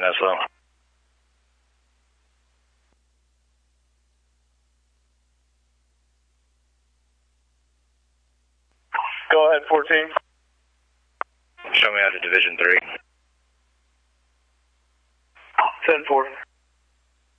SO. Go ahead, 14. Show me out to Division 3. 10-4.